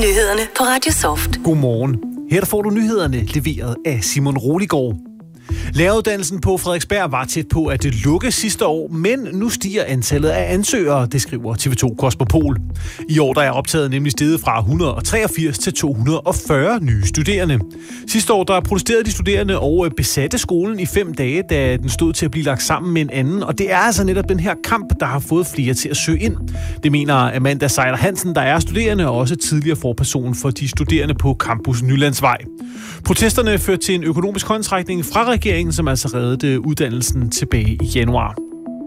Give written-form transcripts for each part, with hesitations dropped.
nyhederne på Radio Soft. Godmorgen. Her får du nyhederne leveret af Simon Roligård. Læreruddannelsen på Frederiksberg var tæt på at lukke sidste år, men nu stiger antallet af ansøgere, det skriver TV2 Kosmopol. I år der er optaget nemlig steget fra 183 til 240 nye studerende. Sidste år der protesterede de studerende og besatte skolen i 5 dage, da den stod til at blive lagt sammen med en anden. Og det er altså netop den her kamp, der har fået flere til at søge ind. Det mener Amanda Seiler Hansen, der er studerende og også tidligere forperson for de studerende på Campus Nylandsvej. Protesterne førte til en økonomisk håndsrækning fra regeringen, som altså reddede uddannelsen tilbage i januar.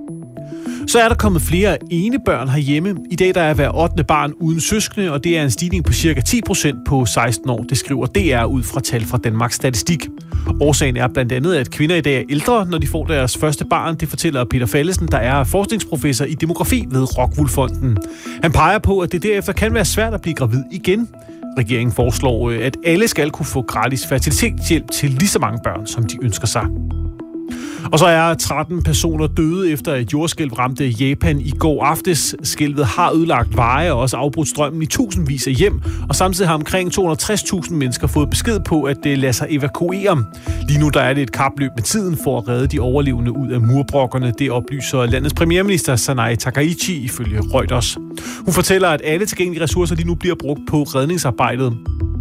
Så er der kommet flere enebørn herhjemme. I dag der er hver 8. barn uden søskende, og det er en stigning på ca. 10% på 16 år. Det skriver DR ud fra tal fra Danmarks Statistik. Årsagen er blandt andet, at kvinder i dag er ældre, når de får deres første barn. Det fortæller Peter Fallesen, der er forskningsprofessor i demografi ved Rockwool Fonden. Han peger på, at det derefter kan være svært at blive gravid igen. Regeringen foreslår, at alle skal kunne få gratis fertilitetshjælp til lige så mange børn, som de ønsker sig. Og så er 13 personer døde efter et jordskælv ramte Japan i går aftes. Skælvet har ødelagt veje og også afbrudt strømmen i tusindvis af hjem, og samtidig har omkring 260.000 mennesker fået besked på, at det lader sig evakuere. Lige nu der er det et kapløb med tiden for at redde de overlevende ud af murbrokkerne. Det oplyser landets premierminister Sanae Takaichi ifølge Reuters. Hun fortæller, at alle tilgængelige ressourcer lige nu bliver brugt på redningsarbejdet.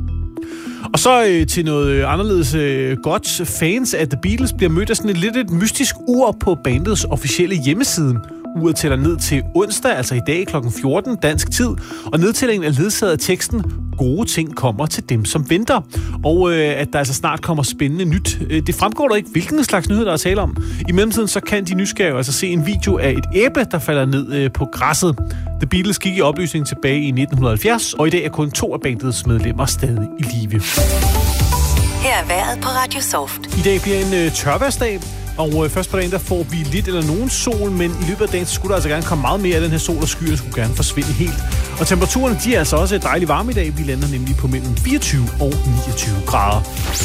Og så til noget anderledes godt. Fans af The Beatles bliver mødt af sådan et mystisk ur på bandets officielle hjemmeside. Uret tæller ned til onsdag, altså i dag kl. 14 dansk tid, og nedtællingen er ledsaget af teksten "Gode ting kommer til dem, som venter", og at der altså snart kommer spændende nyt. Det fremgår der ikke, hvilken slags nyhed der er tale om. I mellemtiden så kan de nysgerrige altså se en video af et æble, der falder ned på græsset. The Beatles gik i opløsning tilbage i 1970, og i dag er kun 2 af bandets medlemmer stadig i live. Her er vejret på Radio Soft. I dag bliver en tørværsdag. Og først på dagen, der får vi lidt eller nogen sol, men i løbet af dagen, så skulle der altså gerne komme meget mere af den her sol, og skyerne skulle gerne forsvinde helt. Og temperaturerne, de er altså også dejligt varme i dag. Vi lander nemlig på mellem 24 og 29 grader.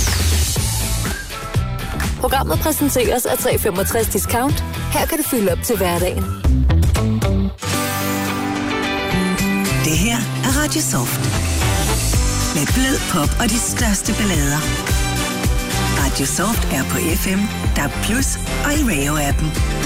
Programmet præsenteres af 365 Discount. Her kan du fylde op til hverdagen. Det her er Radio Soft. Med blød pop og de største ballader. Radio Soft er på FM, DAB+ og i Radio-appen.